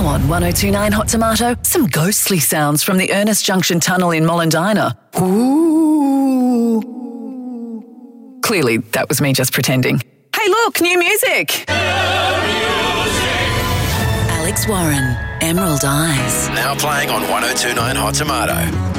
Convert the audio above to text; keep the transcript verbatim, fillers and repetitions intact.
Now on one oh two nine Hot Tomato, some ghostly sounds from the Ernest Junction Tunnel in Mollendina. Ooh. Clearly, that was me just pretending. Hey, look, new music. Alex Warren, Emerald Eyes. Now playing on one oh two nine Hot Tomato.